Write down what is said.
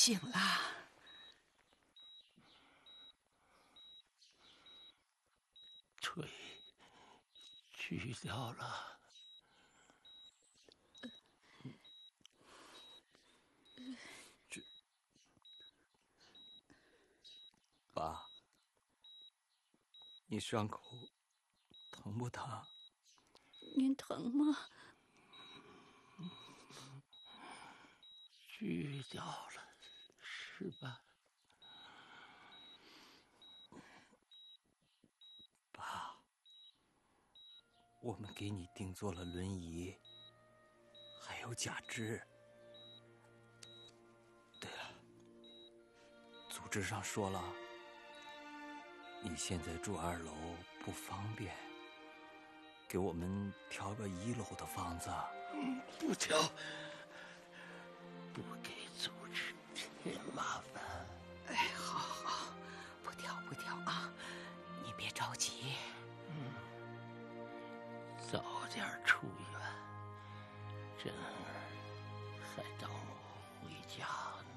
醒了。 腿锯掉了。 爸，你伤口疼不疼？ 您疼吗？ 锯掉了，是吧？ 爸，我们给你定做了轮椅，还有假肢。对了，组织上说了，你现在住2楼不方便，给我们挑个1楼的房子。 不挑，不给组织添麻烦。 哎，好好，不挑啊，你别着急。 早点出院，珍儿还等我回家呢。